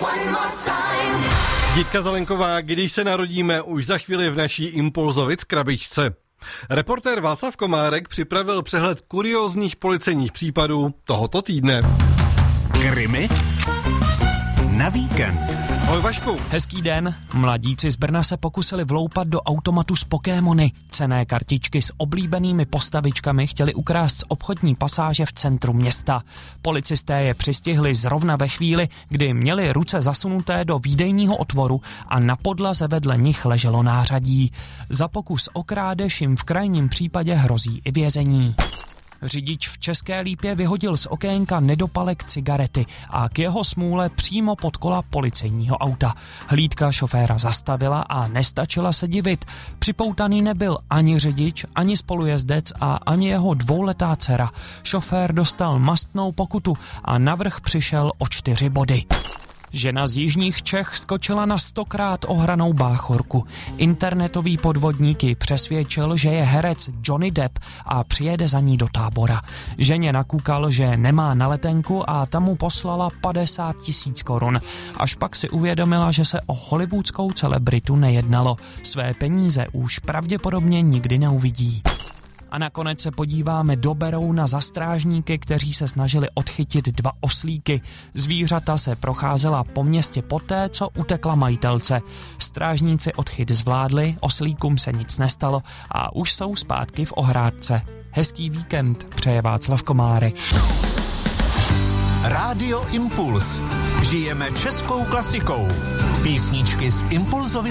Jitka Zelenková, když se narodíme, už za chvíli v naší Impulzovic krabičce. Reportér Václav Komárek připravil přehled kuriózních policejních případů tohoto týdne. Krimi na víkend. Ahoj Vašku. Hezký den. Mladíci z Brna se pokusili vloupat do automatu s Pokémony. Cenné kartičky s oblíbenými postavičkami chtěli ukrást z obchodní pasáže v centru města. Policisté je přistihli zrovna ve chvíli, kdy měli ruce zasunuté do výdejního otvoru a na podlaze vedle nich leželo nářadí. Za pokus o krádež jim v krajním případě hrozí i vězení. Řidič v České Lípě vyhodil z okénka nedopalek cigarety a k jeho smůle přímo pod kola policejního auta. Hlídka šoféra zastavila a nestačila se divit. Připoutaný nebyl ani řidič, ani spolujezdec a ani jeho dvouletá dcera. Šofér dostal mastnou pokutu a navrch přišel o 4 body. Žena z jižních Čech skočila na 100krát ohranou báchorku. Internetový podvodník ji přesvědčil, že je herec Johnny Depp a přijede za ní do Tábora. Ženě nakukal, že nemá na letenku a ta mu poslala 50 000 korun. Až pak si uvědomila, že se o hollywoodskou celebritu nejednalo. Své peníze už pravděpodobně nikdy neuvidí. A nakonec se podíváme do Berouna za strážníky, kteří se snažili odchytit 2 oslíky. Zvířata se procházela po městě poté, co utekla majitelce. Strážníci odchyt zvládli, oslíkům se nic nestalo a už jsou zpátky v ohrádce. Hezký víkend přeje Václav Komárek. Rádio Impuls. Žijeme českou klasikou. Písničky z Impulzovy